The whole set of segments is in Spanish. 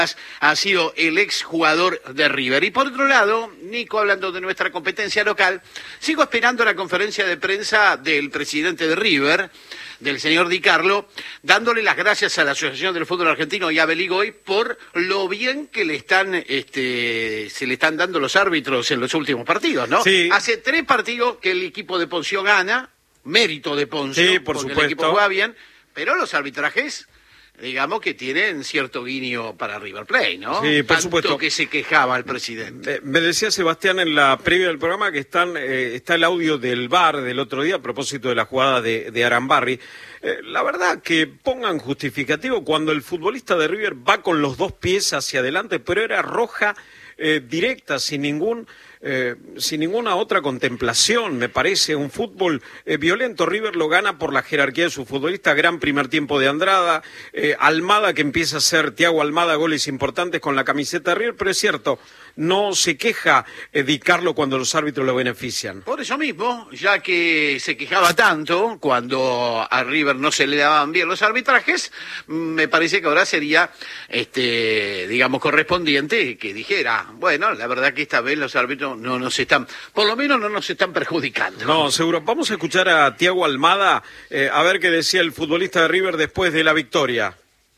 ha sido el exjugador de River. Y por otro lado, Nico, hablando de nuestra competencia local, sigo esperando la conferencia de prensa del presidente de River, del señor Di Carlo, dándole las gracias a la Asociación del Fútbol Argentino y a Beligoy por lo bien que se le están dando los árbitros en los últimos partidos, ¿no? Sí. Hace 3 partidos que el equipo de Poncio gana, mérito de Poncio, sí, por porque supuesto. el equipo juega bien, pero los arbitrajes, digamos que tienen cierto guiño para River Plate, ¿no? Sí, por Tanto supuesto. que se quejaba el presidente. Me decía Sebastián en la previa del programa que está el audio del VAR del otro día a propósito de la jugada de Arambarri. La verdad que pongan justificativo cuando el futbolista de River va con los 2 pies hacia adelante, pero era roja directa, sin ninguna otra contemplación. Me parece un fútbol violento. River lo gana por la jerarquía de su futbolista. Gran primer tiempo de Andrada, Almada, que empieza a hacer, Thiago Almada, goles importantes con la camiseta de River, pero es cierto, no se queja Di Carlo cuando los árbitros lo benefician. Por eso mismo, ya que se quejaba tanto cuando a River no se le daban bien los arbitrajes, me parece que ahora sería, digamos, correspondiente que dijera, bueno, la verdad que esta vez los árbitros no nos están, por lo menos no nos están perjudicando. No, seguro. Vamos a escuchar a Thiago Almada, a ver qué decía el futbolista de River después de la victoria.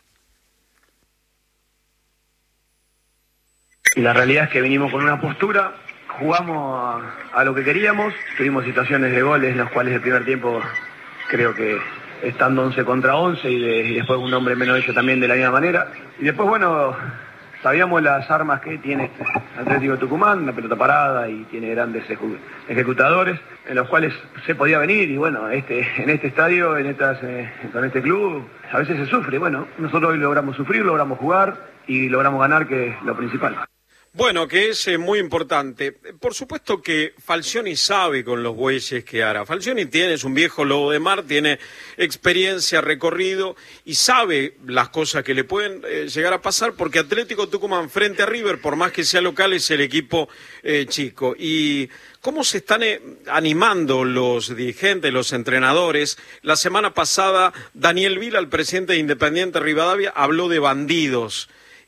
Y la realidad es que vinimos con una postura, jugamos a lo que queríamos, tuvimos situaciones de goles en las cuales el primer tiempo creo que estando 11 contra 11 y después un hombre menos ellos también de la misma manera. Y después, bueno, sabíamos las armas que tiene Atlético Tucumán, una pelota parada y tiene grandes ejecutadores en los cuales se podía venir y bueno, en este estadio, con este club, a veces se sufre. Bueno, nosotros hoy logramos sufrir, logramos jugar y logramos ganar, que es lo principal. Bueno, que es muy importante. Por supuesto que Falcioni sabe con los bueyes que hará. Falcioni es un viejo lobo de mar, tiene experiencia, recorrido y sabe las cosas que le pueden llegar a pasar porque Atlético Tucumán frente a River, por más que sea local, es el equipo chico. Y cómo se están animando los dirigentes, los entrenadores. La semana pasada, Daniel Vila, el presidente de Independiente Rivadavia, habló de bandidos.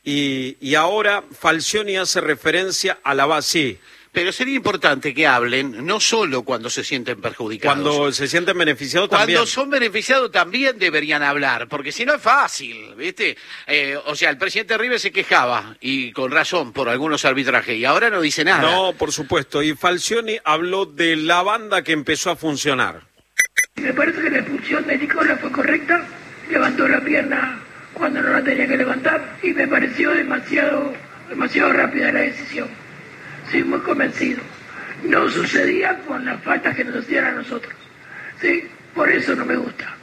Y ahora Falcioni hace referencia a la base. Sí. Pero sería importante que hablen, no solo cuando se sienten perjudicados. Cuando se sienten beneficiados también. Cuando son beneficiados también deberían hablar, porque si no es fácil, ¿viste? O sea, el presidente River se quejaba, y con razón, por algunos arbitrajes, y ahora no dice nada. No, por supuesto. Y Falcioni habló de la banda que empezó a funcionar. Me parece que la expulsión de Nicola fue correcta, levantó la pierna cuando no la tenía que levantar y me pareció demasiado rápida la decisión. Soy muy convencido. No sucedía con las faltas que nos hacían a nosotros. ¿Sí? Por eso no me gusta.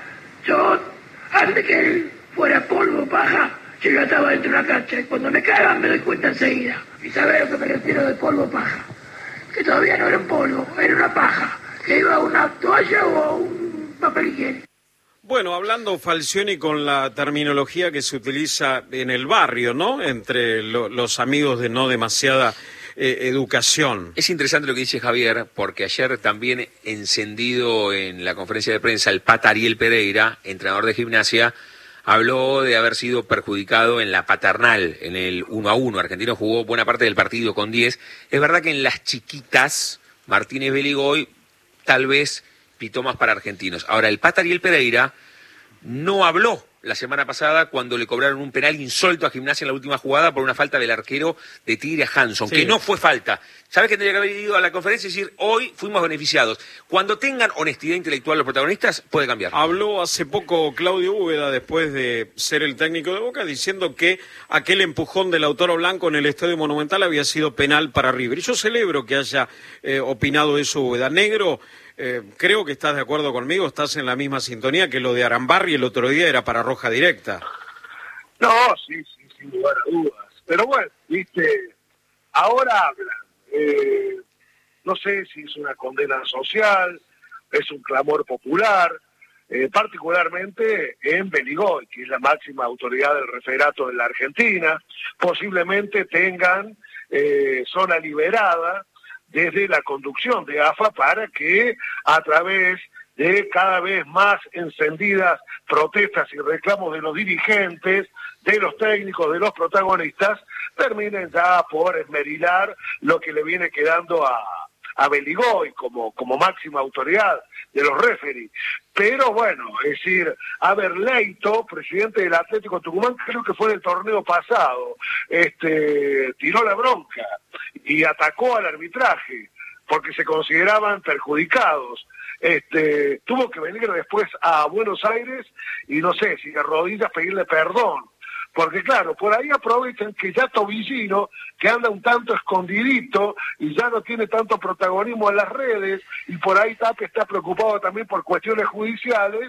Yo, antes que él fuera polvo, paja, yo ya estaba dentro de la cancha y cuando me cagan me doy cuenta enseguida. Y sabés lo que me refiero de polvo, paja. Que todavía no era un polvo, era una paja. Que iba a una toalla o a un papel higiénico. Bueno, hablando Falcioni con la terminología que se utiliza en el barrio, ¿no? Entre los amigos de no demasiada educación. Es interesante lo que dice Javier, porque ayer también encendido en la conferencia de prensa el Pata Ariel Pereira, entrenador de Gimnasia, habló de haber sido perjudicado en la paternal, en el 1-1. Argentino jugó buena parte del partido con 10. Es verdad que en las chiquitas, Martínez Beligoy tal vez pitó más para Argentinos. Ahora, el Pata Ariel Pereira no habló la semana pasada cuando le cobraron un penal insólito a Gimnasia en la última jugada por una falta del arquero de Tigre a Hanson, sí, que no fue falta. ¿Sabes que tendría que haber ido a la conferencia y decir, hoy fuimos beneficiados? Cuando tengan honestidad intelectual los protagonistas, puede cambiar. Habló hace poco Claudio Úbeda, después de ser el técnico de Boca, diciendo que aquel empujón del Lautaro Blanco en el Estadio Monumental había sido penal para River. Y yo celebro que haya opinado eso Úbeda. Negro, creo que estás de acuerdo conmigo, estás en la misma sintonía, que lo de Arambarri el otro día era para roja directa. No, sí, sin lugar a dudas. Pero bueno, viste, ahora hablan. No sé si es una condena social, es un clamor popular, particularmente en Beligoy, que es la máxima autoridad del referato de la Argentina. Posiblemente tengan zona liberada desde la conducción de AFA para que a través de cada vez más encendidas protestas y reclamos de los dirigentes de los técnicos, de los protagonistas, terminen ya por esmerilar lo que le viene quedando a Beligoy como máxima autoridad de los referees. Pero bueno, es decir, a ver, Leito, presidente del Atlético Tucumán, creo que fue en el torneo pasado, tiró la bronca y atacó al arbitraje porque se consideraban perjudicados. Tuvo que venir después a Buenos Aires y no sé si de rodillas pedirle perdón. Porque claro, por ahí aprovechan que ya Tobillino, que anda un tanto escondidito y ya no tiene tanto protagonismo en las redes, y por ahí Tapia está preocupado también por cuestiones judiciales,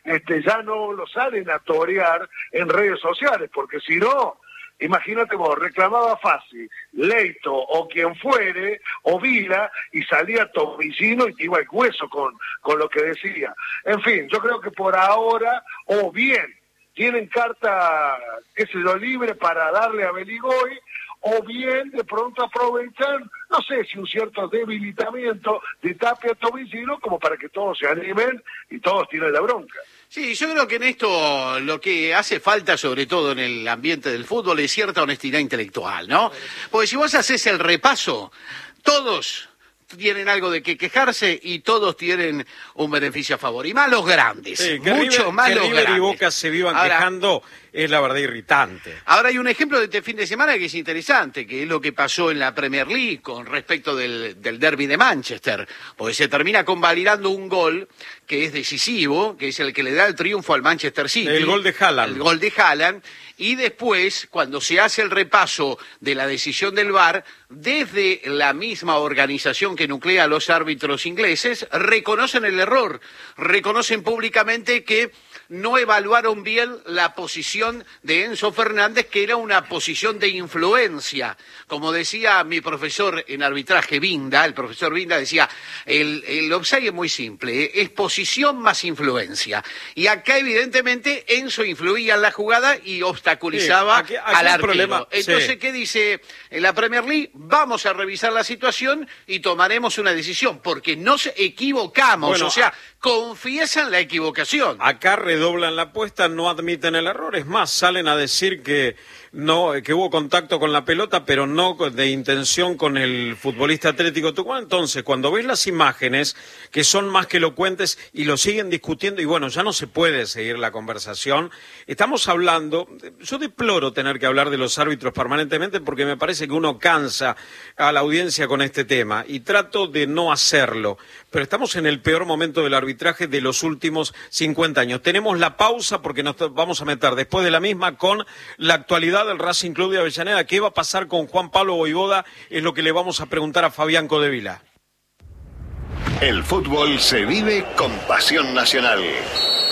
ya no lo salen a torear en redes sociales, porque si no, imagínate vos, reclamaba fácil, Leito o quien fuere, o Vila, y salía Tobillino y te iba el hueso con lo que decía. En fin, yo creo que por ahora, o bien, tienen carta, qué sé yo, libre para darle a Beligoy, o bien de pronto aprovechan, no sé si un cierto debilitamiento de Tapia Tobillino como para que todos se animen y todos tiren la bronca. Sí, yo creo que en esto lo que hace falta, sobre todo en el ambiente del fútbol, es cierta honestidad intelectual, ¿no? Porque si vos haces el repaso, todos tienen algo de que quejarse y todos tienen un beneficio a favor. Y más los grandes, sí, mucho más los River grandes. Y Boca se vivan quejando es la verdad irritante. Ahora hay un ejemplo de este fin de semana que es interesante, que es lo que pasó en la Premier League con respecto del derbi de Manchester, porque se termina convalidando un gol que es decisivo, que es el que le da el triunfo al Manchester City. El gol de Haaland. El gol de Haaland. Y después, cuando se hace el repaso de la decisión del VAR, desde la misma organización que nuclea a los árbitros ingleses, reconocen el error, reconocen públicamente que no evaluaron bien la posición de Enzo Fernández, que era una posición de influencia. Como decía mi profesor en arbitraje Vinda, el profesor Vinda decía, el offside es muy simple, es posición más influencia. Y acá evidentemente Enzo influía en la jugada y obstaculizaba al arquero. Problema. Entonces, sí. ¿Qué dice en la Premier League? Vamos a revisar la situación y tomaremos una decisión, porque nos equivocamos, bueno, o sea, confiesan la equivocación. Acá redoblan la apuesta, no admiten el error, es más, salen a decir que hubo contacto con la pelota, pero no de intención con el futbolista Atlético Tucumán. Entonces, cuando ves las imágenes, que son más que elocuentes, y lo siguen discutiendo, y bueno, ya no se puede seguir la conversación, estamos hablando, yo deploro tener que hablar de los árbitros permanentemente, porque me parece que uno cansa a la audiencia con este tema, y trato de no hacerlo, pero estamos en el peor momento del arbitraje de los últimos 50 años. Tenemos la pausa, porque nos vamos a meter después de la misma con la actualidad del Racing Club de Avellaneda. ¿Qué va a pasar con Juan Pablo Voivoda? Es lo que le vamos a preguntar a Fabián Codevila. El fútbol se vive con pasión nacional.